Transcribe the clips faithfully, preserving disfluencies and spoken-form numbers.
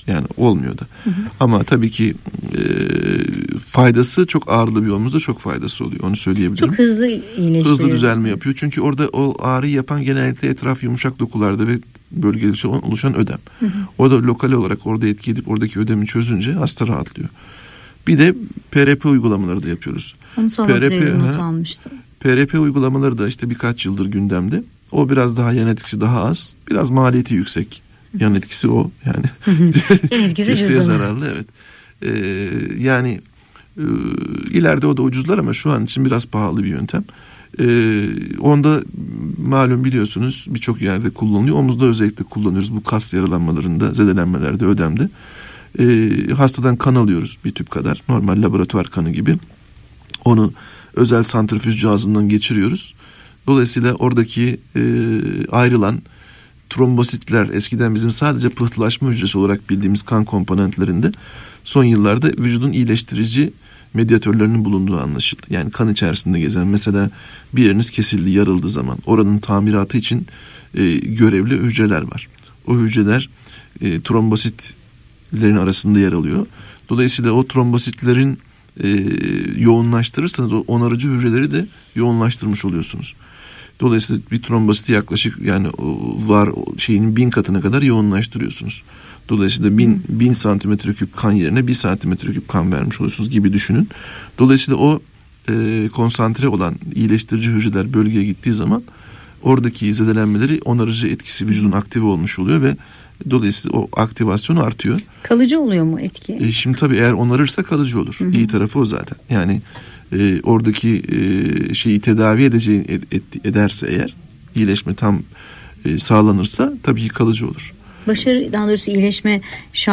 Yani olmuyor da. Hı hı. Ama tabii ki e, faydası çok ağırlı bir omuzda çok faydası oluyor. Onu söyleyebilirim. Çok hızlı iyileştiriyor. Hızlı düzelme yapıyor. Çünkü orada o ağrıyı yapan genellikle etraf yumuşak dokularda ve bölgede oluşan ödem. Hı hı. O da lokal olarak orada etki edip oradaki ödemi çözünce hasta rahatlıyor. Bir de P R P uygulamaları da yapıyoruz. Onu sonra P R P, not almıştım. P R P uygulamaları da işte birkaç yıldır gündemde. O biraz daha yan etkisi daha az. Biraz maliyeti yüksek. Yan etkisi o yani. Kesiye zararlı, evet. Ee, yani e, ileride o da ucuzlar ama şu an için biraz pahalı bir yöntem. Ee, onda malum biliyorsunuz birçok yerde kullanılıyor. Omuzda özellikle kullanıyoruz bu kas yaralanmalarında, zedelenmelerde, ödemde. Ee, hastadan kan alıyoruz bir tüp kadar. Normal laboratuvar kanı gibi. Onu özel santrifüj cihazından geçiriyoruz. Dolayısıyla oradaki e, ayrılan trombositler, eskiden bizim sadece pıhtılaşma hücresi olarak bildiğimiz kan komponentlerinde son yıllarda vücudun iyileştirici medyatörlerinin bulunduğu anlaşıldı. Yani kan içerisinde gezen, mesela bir yeriniz kesildi, yarıldığı zaman oranın tamiratı için e, görevli hücreler var. O hücreler e, trombositlerin arasında yer alıyor. Dolayısıyla o trombositlerin e, yoğunlaştırırsanız o onarıcı hücreleri de yoğunlaştırmış oluyorsunuz. Dolayısıyla bir trombositi yaklaşık yani var şeyinin bin katına kadar yoğunlaştırıyorsunuz. Dolayısıyla bin, bin santimetre küp kan yerine bir santimetre küp kan vermiş oluyorsunuz gibi düşünün. Dolayısıyla o e, konsantre olan iyileştirici hücreler bölgeye gittiği zaman oradaki zedelenmeleri onarıcı etkisi vücudun aktive olmuş oluyor ve dolayısıyla o aktivasyon artıyor. Kalıcı oluyor mu etki? E, şimdi tabii eğer onarırsa kalıcı olur. Hı hı. İyi tarafı o zaten. Yani e, oradaki e, şeyi tedavi edeceği ed, ed, ederse eğer iyileşme tam e, sağlanırsa tabii ki kalıcı olur. Başarı, daha doğrusu iyileşme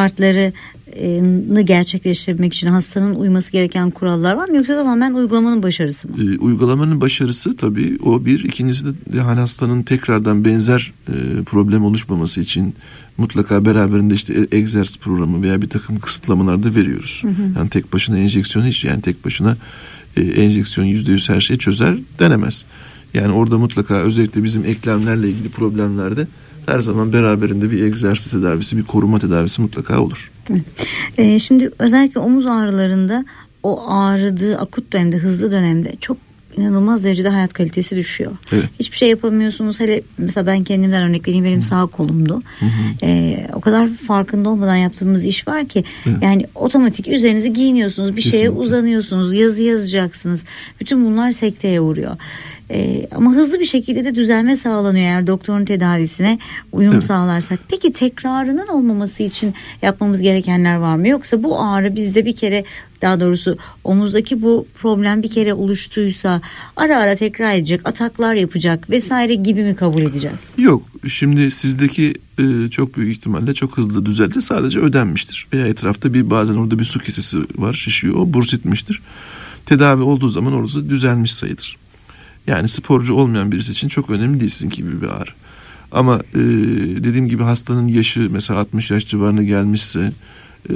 şartlarını gerçekleştirmek için hastanın uyması gereken kurallar var mı, yoksa tamamen uygulamanın başarısı mı? E, uygulamanın başarısı tabii o bir. İkincisi de hani hastanın tekrardan benzer e, problem oluşmaması için mutlaka beraberinde işte egzersiz programı veya bir takım kısıtlamalar da veriyoruz. Hı hı. Yani tek başına enjeksiyon hiç yani tek başına e, enjeksiyon yüzde yüz her şeyi çözer denemez. Yani orada mutlaka özellikle bizim eklemlerle ilgili problemlerde her zaman beraberinde bir egzersiz tedavisi, bir koruma tedavisi mutlaka olur. Ee, şimdi özellikle omuz ağrılarında o ağrıdığı akut dönemde, hızlı dönemde çok inanılmaz derecede hayat kalitesi düşüyor. Evet. Hiçbir şey yapamıyorsunuz. Hele mesela ben kendimden örnek vereyim, benim sağ kolumdu. Hı hı. Ee, o kadar farkında olmadan yaptığımız iş var ki evet. Yani otomatik üzerinizi giyiniyorsunuz, bir Kesinlikle. Şeye uzanıyorsunuz, yazı yazacaksınız. Bütün bunlar sekteye uğruyor. Ee, ama hızlı bir şekilde de düzelme sağlanıyor eğer doktorun tedavisine uyum evet. sağlarsak. Peki tekrarının olmaması için yapmamız gerekenler var mı? Yoksa bu ağrı bizde bir kere, daha doğrusu omuzdaki bu problem bir kere oluştuysa ara ara tekrar edecek, ataklar yapacak vesaire gibi mi kabul edeceğiz? Yok. Şimdi sizdeki e, çok büyük ihtimalle çok hızlı düzeldi. Sadece ödenmiştir. Veya etrafta bir bazen orada bir su kesesi var, şişiyor. O bursitmiştir. Tedavi olduğu zaman orası düzelmiş sayılır. Yani sporcu olmayan birisi için çok önemli değil sizin gibi bir ağrı. Ama e, dediğim gibi hastanın yaşı mesela altmış yaş civarına gelmişse e,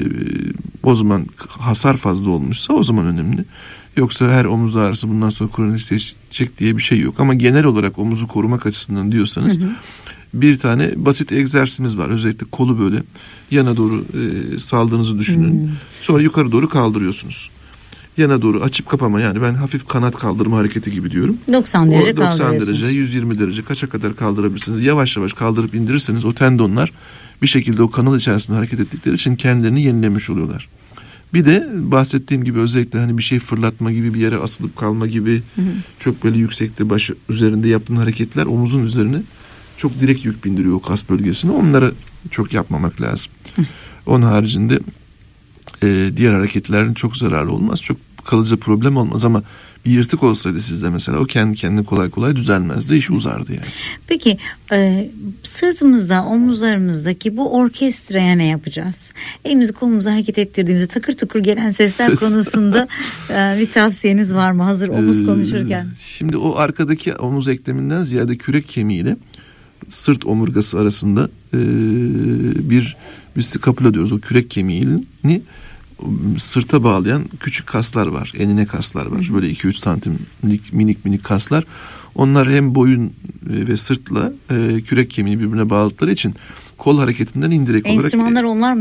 o zaman hasar fazla olmuşsa o zaman önemli. Yoksa her omuz ağrısı bundan sonra kronikleşecek diye bir şey yok. Ama genel olarak omuzu korumak açısından diyorsanız hı hı. bir tane basit egzersizimiz var. Özellikle kolu böyle yana doğru e, saldığınızı düşünün. Hı. Sonra yukarı doğru kaldırıyorsunuz. Yana doğru açıp kapama, yani ben hafif kanat kaldırma hareketi gibi diyorum. doksan derece doksan derece, yüz yirmi derece kaça kadar kaldırabilirsiniz. Yavaş yavaş kaldırıp indirirseniz o tendonlar bir şekilde o kanal içerisinde hareket ettikleri için kendilerini yenilemiş oluyorlar. Bir de bahsettiğim gibi özellikle hani bir şey fırlatma gibi, bir yere asılıp kalma gibi hı hı. çok böyle yüksekte başı üzerinde yaptığın hareketler omuzun üzerine çok direkt yük bindiriyor o kas bölgesine. Onları çok yapmamak lazım. Hı. Onun haricinde e, diğer hareketlerin çok zararlı olmaz. Çok kalıcı problem olmaz ama bir yırtık olsaydı sizde mesela o kendi kendine kolay kolay düzelmezdi. İş uzardı yani. Peki e, sırtımızda, omuzlarımızdaki bu orkestraya ne yapacağız? Elimizi kolumuzu hareket ettirdiğimizde takır takır gelen sesler Ses. konusunda e, bir tavsiyeniz var mı? Hazır omuz ee, konuşurken. Şimdi o arkadaki omuz ekleminden ziyade kürek kemiğiyle sırt omurgası arasında e, bir biz skapula diyoruz. O kürek kemiğini sırta bağlayan küçük kaslar var. Enine kaslar var. Böyle iki üç santim minik, minik minik kaslar. Onlar hem boyun ve sırtla e, kürek kemiğini birbirine bağladıkları için kol hareketinden indirekt olarak. Enstrümanlar onlar mı?